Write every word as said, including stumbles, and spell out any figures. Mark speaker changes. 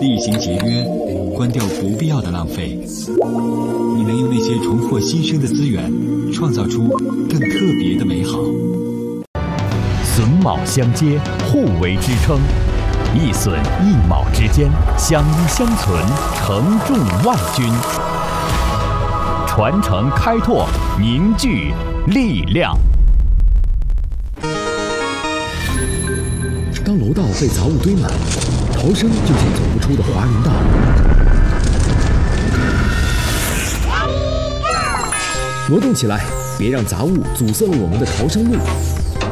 Speaker 1: 厉行节约，关掉不必要的浪费。你能用那些重获新生的资源，创造出更特别的美好。
Speaker 2: 榫卯相接，互为支撑，一榫一卯之间相依相存，承重万钧。传承开拓，凝聚力量。
Speaker 3: 当楼道被杂物堆满，逃生就像走不出的华人道。挪动起来，别让杂物阻塞了我们的逃生路。